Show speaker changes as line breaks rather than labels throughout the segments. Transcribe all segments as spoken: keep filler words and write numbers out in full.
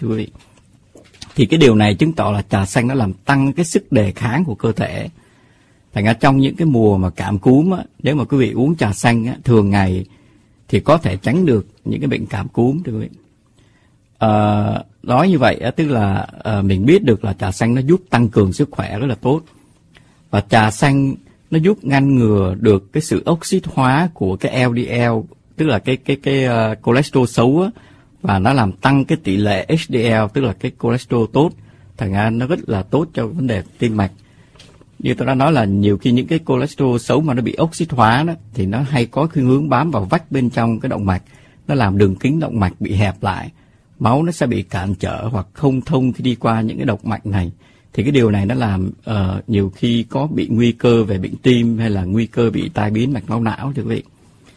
thưa quý vị. Thì cái điều này chứng tỏ là trà xanh nó làm tăng cái sức đề kháng của cơ thể. Thành ra trong những cái mùa mà cảm cúm á, nếu mà quý vị uống trà xanh á, thường ngày thì có thể tránh được những cái bệnh cảm cúm, thưa quý vị. À, nói như vậy á, tức là à, mình biết được là trà xanh nó giúp tăng cường sức khỏe rất là tốt. Và trà xanh nó giúp ngăn ngừa được cái sự oxit hóa của cái L D L, tức là cái cái cái uh, cholesterol xấu á, và nó làm tăng cái tỷ lệ H D L, tức là cái cholesterol tốt. Thành ra nó rất là tốt cho vấn đề tim mạch. Như tôi đã nói là nhiều khi những cái cholesterol xấu mà nó bị oxit hóa đó, thì nó hay có khuynh hướng bám vào vách bên trong cái động mạch, nó làm đường kính động mạch bị hẹp lại, máu nó sẽ bị cản trở hoặc không thông khi đi qua những cái động mạch này. Thì cái điều này nó làm uh, nhiều khi có bị nguy cơ về bệnh tim hay là nguy cơ bị tai biến mạch máu não, thưa quý vị.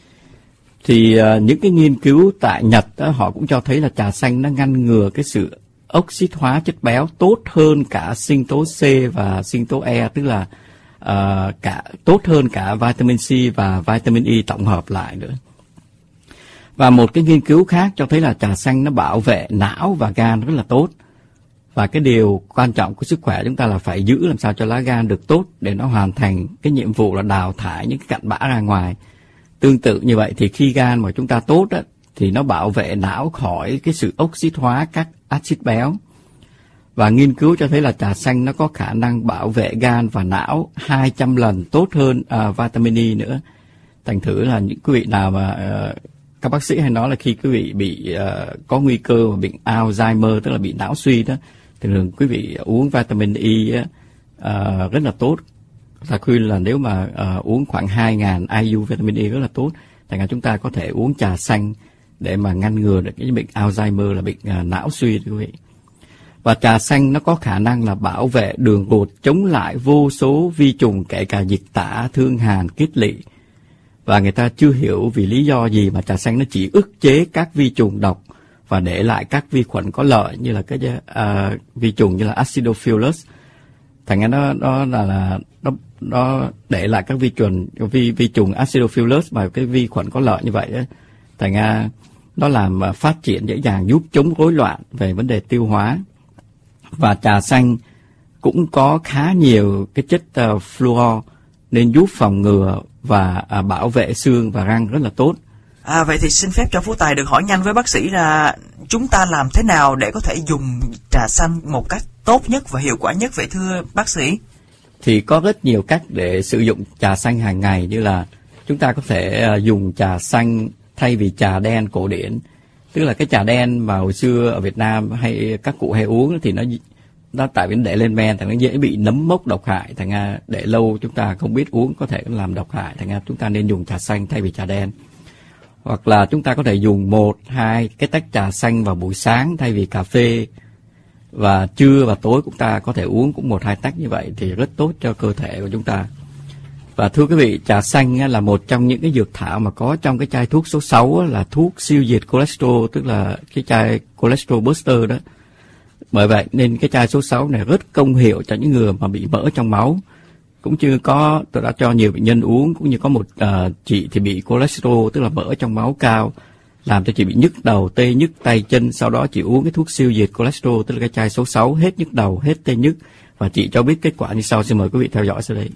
Thì uh, những cái nghiên cứu tại Nhật đó, họ cũng cho thấy là trà xanh nó ngăn ngừa cái sự oxit hóa chất béo tốt hơn cả sinh tố C và sinh tố E, tức là uh, cả tốt hơn cả vitamin C và vitamin E tổng hợp lại nữa. Và một cái nghiên cứu khác cho thấy là trà xanh nó bảo vệ não và gan rất là tốt. Và cái điều quan trọng của sức khỏe chúng ta là phải giữ làm sao cho lá gan được tốt để nó hoàn thành cái nhiệm vụ là đào thải những cái cặn bã ra ngoài. Tương tự như vậy thì khi gan mà chúng ta tốt á, thì nó bảo vệ não khỏi cái sự oxit hóa các axit béo. Và nghiên cứu cho thấy là trà xanh nó có khả năng bảo vệ gan và não hai trăm lần tốt hơn uh, vitamin E nữa. Thành thử là những quý vị nào mà uh, các bác sĩ hay nói là khi quý vị bị uh, có nguy cơ mà bệnh Alzheimer, tức là bị não suy đó, thì thường quý vị uống vitamin E uh, rất là tốt. Ta khuyên là nếu mà uh, uống khoảng hai nghìn i u vitamin E rất là tốt. Thành ra chúng ta có thể uống trà xanh để mà ngăn ngừa được cái bệnh Alzheimer là bệnh uh, não suy, quý vị. Và trà xanh nó có khả năng là bảo vệ đường ruột, chống lại vô số vi trùng kể cả dịch tả, thương hàn, kết lỵ. Và người ta chưa hiểu vì lý do gì mà trà xanh nó chỉ ức chế các vi trùng độc và để lại các vi khuẩn có lợi như là cái uh, vi trùng như là Acidophilus. Thành ra nó nó là, là nó nó để lại các vi trùng vi vi trùng Acidophilus và cái vi khuẩn có lợi như vậy ấy. Thành ra nó làm uh, phát triển dễ dàng, giúp chống rối loạn về vấn đề tiêu hóa. Và trà xanh cũng có khá nhiều cái chất uh, fluor nên giúp phòng ngừa và à, bảo vệ xương và răng rất là tốt.
À, vậy thì xin phép cho Phú Tài được hỏi nhanh với bác sĩ là chúng ta làm thế nào để có thể dùng trà xanh một cách tốt nhất và hiệu quả nhất vậy thưa bác sĩ?
Thì có rất nhiều cách để sử dụng trà xanh hàng ngày, như là chúng ta có thể uh, dùng trà xanh thay vì trà đen cổ điển. Tức là cái trà đen mà hồi xưa ở Việt Nam hay các cụ hay uống thì nó nó tại vì để lên men thì nó dễ bị nấm mốc độc hại, thành ra để lâu chúng ta không biết uống có thể làm độc hại, thành ra chúng ta nên dùng trà xanh thay vì trà đen. Hoặc là chúng ta có thể dùng một hai cái tách trà xanh vào buổi sáng thay vì cà phê, và trưa và tối chúng ta có thể uống cũng một hai tách như vậy thì rất tốt cho cơ thể của chúng ta. Và thưa quý vị, trà xanh là một trong những cái dược thảo mà có trong cái chai thuốc số sáu là thuốc siêu diệt cholesterol, tức là cái chai cholesterol buster đó. Bởi vậy nên cái chai số sáu này rất công hiệu cho những người mà bị mỡ trong máu. Cũng như có, tôi đã cho nhiều bệnh nhân uống, cũng như có một uh, chị thì bị cholesterol, tức là mỡ trong máu cao, làm cho chị bị nhức đầu, tê nhức tay chân. Sau đó chị uống cái thuốc siêu diệt cholesterol, tức là cái chai số sáu, hết nhức đầu, hết tê nhức. Và chị cho biết kết quả như sau, xin mời quý vị theo dõi sau đây.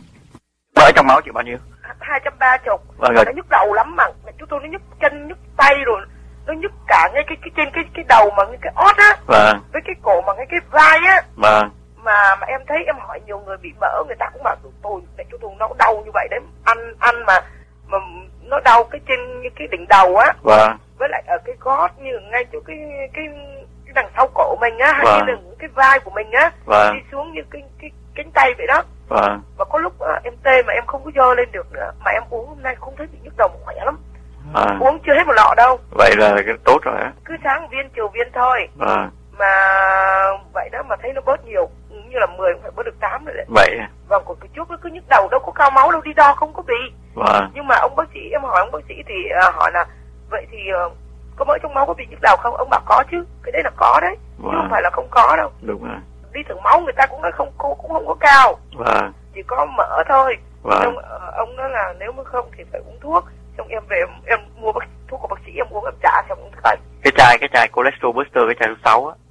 Mỡ trong máu chị bao nhiêu?
hai trăm ba mươi.
Vâng,
nó nhức đầu lắm mà. Chúng tôi nó nhức chân, nhức tay rồi. Nó nhức cả ngay cái, cái trên cái cái đầu mà ngay cái ót á,
vâng,
với cái cổ mà ngay cái vai á,
vâng.
Mà mà em thấy em hỏi nhiều người bị mỡ, người ta cũng bảo tôi để cho tôi nó đau như vậy đấy, ăn ăn mà mà nó đau cái trên cái đỉnh đầu á,
vâng,
với lại ở cái gót như ngay chỗ cái cái, cái đằng sau cổ mình á, hay
vâng,
như là cái vai của mình á,
vâng,
đi xuống như cái cái cánh tay vậy đó,
vâng.
Và có lúc uh, em tê mà em không có dơ lên được nữa, mà em uống hôm nay không thấy bị nhức đầu, khỏe lắm. À. Uống chưa hết một lọ đâu.
Vậy là cái tốt rồi á.
Cứ sáng viên chiều viên thôi.
À.
Mà vậy đó mà thấy nó bớt nhiều, như là mười phải bớt được tám rồi đấy.
Vậy.
Vâng, còn cái trước nó cứ nhức đầu, đâu có cao máu đâu, đi đo không có bị.
Vâng.
Nhưng mà ông bác sĩ, em hỏi ông bác sĩ thì uh, hỏi là vậy thì uh, có mỡ trong máu có bị nhức đầu không? Ông bảo có chứ, cái đấy là có đấy. Vâng. Chứ không phải là không có đâu.
Đúng rồi.
Đi thử máu người ta cũng nói không, cũng không có cao.
Vâng.
Chỉ có mỡ thôi.
Vâng.
Xong, uh, ông nói là nếu mà không thì phải uống thuốc. Xong em về em, em mua bác, thuốc của bác sĩ em uống em trả xong uống thay.
Cái chai cái chai cholesterol booster, cái chai số sáu á,